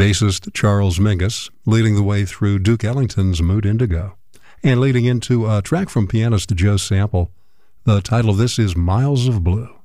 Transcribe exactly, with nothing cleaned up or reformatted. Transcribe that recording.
bassist Charles Mingus, leading the way through Duke Ellington's Mood Indigo. And leading into a track from pianist Joe Sample. The title of this is Miles of Blue.